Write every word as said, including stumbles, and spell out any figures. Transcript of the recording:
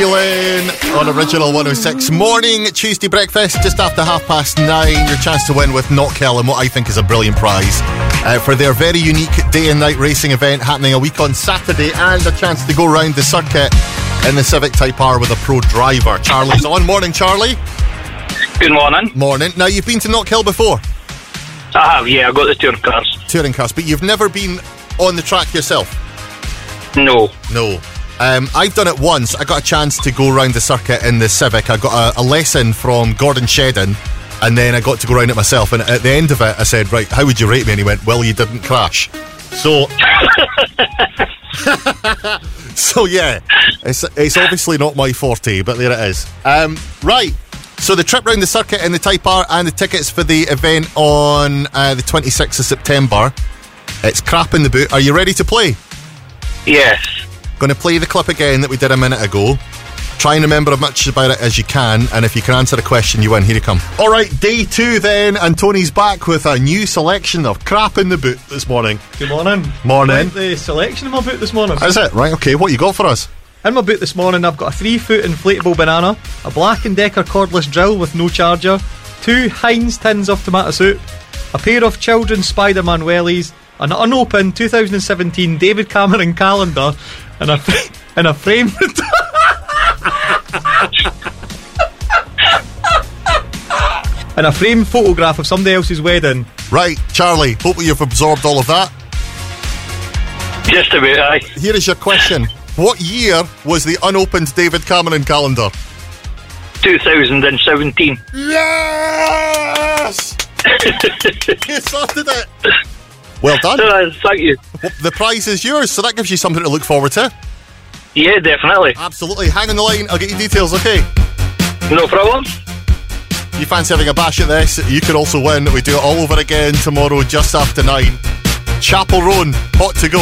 Lane on Original one oh six. Morning Tuesday breakfast, just after half past nine. Your chance to win with Knockhill and what I think is a brilliant prize uh, for their very unique day and night racing event happening a week on Saturday, and a chance to go round the circuit in the Civic Type R with a pro driver. Charlie's on. Morning, Charlie. Good morning. Morning. Now, you've been to Knockhill before? I have, yeah. I got the touring cars. Touring cars, but you've never been on the track yourself? No. No. Um, I've done it once. I got a chance to go around the circuit in the Civic. I got a, a lesson from Gordon Shedden, and then I got to go around it myself. And at the end of it, I said, right, how would you rate me? And he went, well, you didn't crash. So... so, yeah. It's, it's obviously not my forte, but there it is. Um, right. So the trip round the circuit in the Type R and the tickets for the event on uh, the twenty-sixth of September. It's crap in the boot. Are you ready to play? Yes. Going to play the clip again that we did a minute ago. Try and remember as much about it as you can, and if you can answer a question, you win. Here you come. All right, day two then, and Tony's back with a new selection of crap in the boot this morning. Good morning. Morning. I like the selection in my boot this morning. Is it? Right, okay. What you got for us? In my boot this morning, I've got a three-foot inflatable banana, a Black and Decker cordless drill with no charger, two Heinz tins of tomato soup, a pair of children's Spider-Man wellies, an unopened two thousand seventeen David Cameron calendar, and a fra- and a frame and a framed photograph of somebody else's wedding. Right, Charlie, hope you've absorbed all of that. Just about, aye. Here is your question. What year was the unopened David Cameron calendar? two thousand seventeen. Yes! You sorted it. Well done. Uh, thank you. Well, the prize is yours, so that gives you something to look forward to. Yeah, definitely. Absolutely. Hang on the line, I'll get you details, okay? No problem. You fancy having a bash at this? You could also win. We do it all over again tomorrow just after nine. Chapel Roan, hot to go.